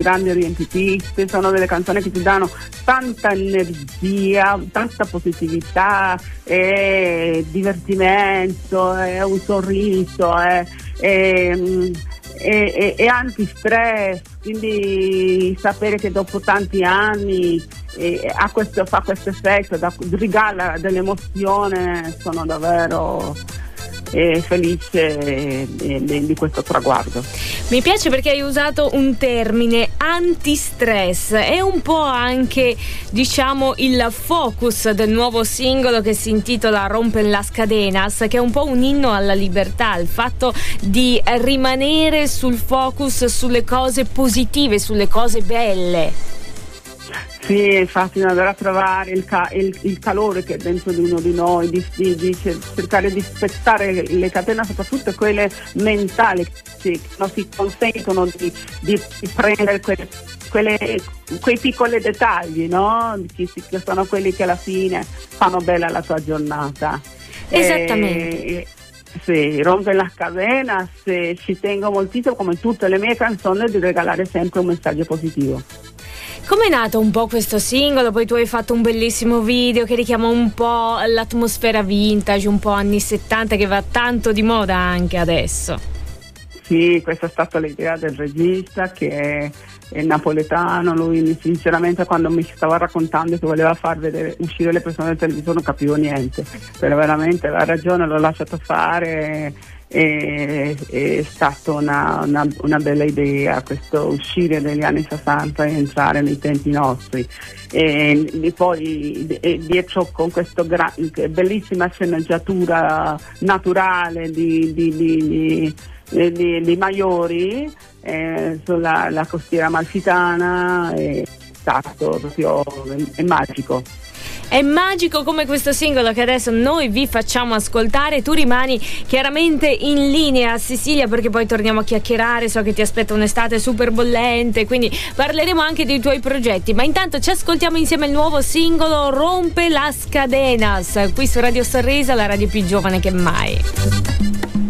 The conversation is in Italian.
grandi riempitisti, sono delle canzoni che ti danno tanta energia, tanta positività, divertimento, un sorriso, e anti-stress, quindi sapere che dopo tanti anni fa questo effetto, regala dell'emozione, sono davvero felice di questo traguardo. Mi piace perché hai usato un termine, anti-stress, è un po' anche, diciamo, il focus del nuovo singolo che si intitola Rompen las cadenas, che è un po' un inno alla libertà, il fatto di rimanere sul focus sulle cose positive, sulle cose belle. Sì, infatti andare a trovare il calore che è dentro di uno di noi, di cercare di spezzare le catene, soprattutto quelle mentali che non si consentono di prendere quei piccoli dettagli, no? Che sono quelli che alla fine fanno bella la tua giornata. Esattamente. Sì, Rompe las cadenas, ci tengo moltissimo, come tutte le mie canzoni, di regalare sempre un messaggio positivo. Com'è nato un po' questo singolo? Poi tu hai fatto un bellissimo video che richiama un po' l'atmosfera vintage, un po' anni 70, che va tanto di moda anche adesso. Sì, questa è stata l'idea del regista, che è napoletano. Lui sinceramente, quando mi stava raccontando che voleva far vedere, uscire le persone del televisore, non capivo niente, però veramente aveva ragione, l'ho lasciato fare. È stata una bella idea questo uscire dagli anni 60 e entrare nei tempi nostri, e poi dietro con questa bellissima sceneggiatura naturale di Maiori sulla costiera amalfitana. È stato proprio è magico. È magico come questo singolo che adesso noi vi facciamo ascoltare. Tu rimani chiaramente in linea a Sicilia, perché poi torniamo a chiacchierare. So che ti aspetta un'estate super bollente, quindi parleremo anche dei tuoi progetti, ma intanto ci ascoltiamo insieme il nuovo singolo Rompe las cadenas, qui su Radio Sorrisa, la radio più giovane che mai.